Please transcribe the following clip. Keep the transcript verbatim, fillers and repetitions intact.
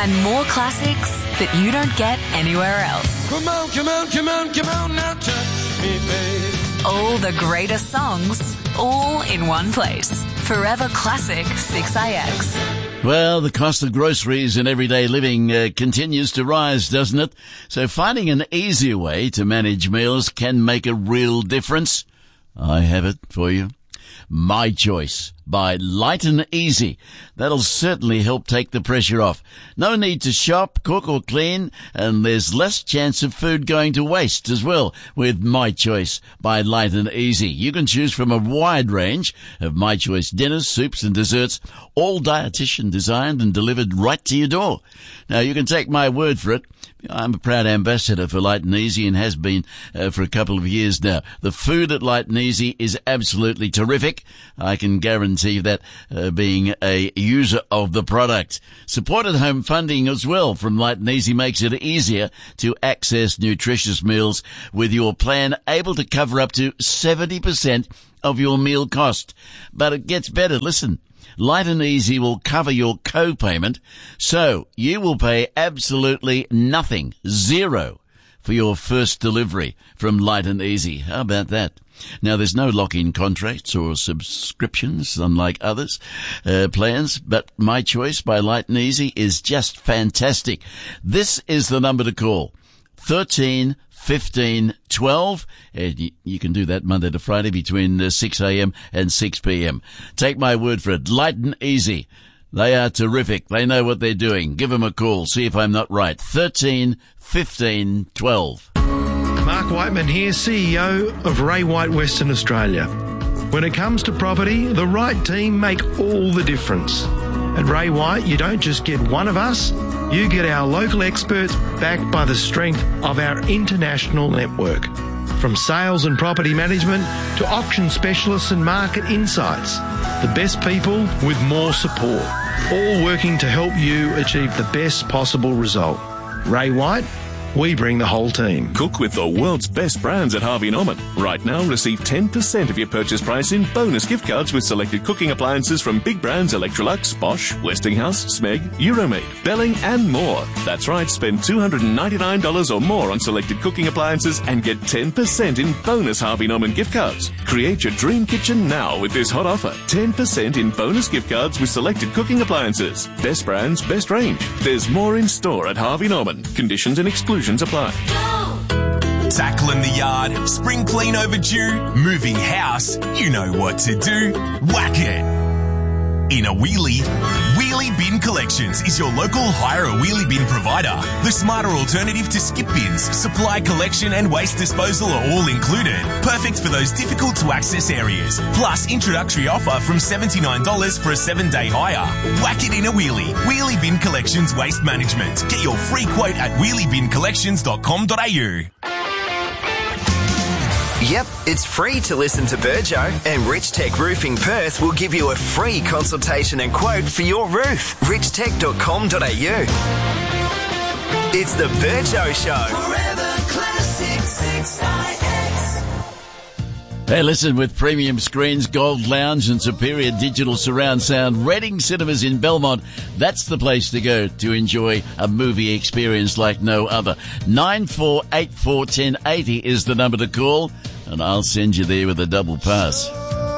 and more classics that you don't get anywhere else. Come on, come on, come on, come on, now touch me, babe. All the greatest songs, all in one place. Forever Classic six A X. Well, the cost of groceries and everyday living uh, continues to rise, doesn't it? So finding an easier way to manage meals can make a real difference. I have it for you. My Choice by Light and Easy. That'll certainly help take the pressure off. No need to shop, cook or clean, and there's less chance of food going to waste as well with My Choice by Light and Easy. You can choose from a wide range of My Choice dinners, soups and desserts, all dietitian designed and delivered right to your door. Now, you can take my word for it. I'm a proud ambassador for Light and Easy and has been uh, for a couple of years now. The food at Light and Easy is absolutely terrific. I can guarantee that uh, being a user of the product. Supported home funding as well from Light and Easy makes it easier to access nutritious meals with your plan able to cover up to seventy percent of your meal cost. But it gets better. Listen. Light and Easy will cover your co-payment, so you will pay absolutely nothing, zero, for your first delivery from Light and Easy. How about that? Now, there's no lock-in contracts or subscriptions, unlike others' uh, plans, but My Choice by Light and Easy is just fantastic. This is the number to call, thirteen fifteen twelve, and you, you can do that Monday to Friday between uh, six a.m. and six p.m. Take my word for it. Light and Easy. They are terrific. They know what they're doing. Give them a call. See if I'm not right. thirteen fifteen twelve. Mark Whiteman here, C E O of Ray White Western Australia. When it comes to property, the right team make all the difference. At Ray White, you don't just get one of us, you get our local experts backed by the strength of our international network. From sales and property management to auction specialists and market insights, the best people with more support, all working to help you achieve the best possible result. Ray White, we bring the whole team. Cook with the world's best brands at Harvey Norman. Right now, receive ten percent of your purchase price in bonus gift cards with selected cooking appliances from big brands Electrolux, Bosch, Westinghouse, Smeg, Euromade, Belling and more. That's right, spend two hundred ninety-nine dollars or more on selected cooking appliances and get ten percent in bonus Harvey Norman gift cards. Create your dream kitchen now with this hot offer. ten percent in bonus gift cards with selected cooking appliances. Best brands, best range. There's more in store at Harvey Norman. Conditions and exclusions apply. Tackling the yard, spring clean overdue, moving house, you know what to do. Whack it! In a wheelie, Wheelie Bin Collections is your local hire a wheelie bin provider. The smarter alternative to skip bins, supply collection and waste disposal are all included. Perfect for those difficult to access areas. Plus introductory offer from seventy-nine dollars for a seven day hire. Whack it in a wheelie. Wheelie Bin Collections Waste Management. Get your free quote at wheelie bin collections dot com dot a u. Yep, it's free to listen to Burjo, and Rich Tech Roofing Perth will give you a free consultation and quote for your roof. rich tech dot com dot a u. It's the Burjo Show. Forever Classic six I X. Hey, listen, with premium screens, Gold Lounge and superior digital surround sound, Reading Cinemas in Belmont, that's the place to go to enjoy a movie experience like no other. nine four eight four, one oh eight oh is the number to call, and I'll send you there with a double pass.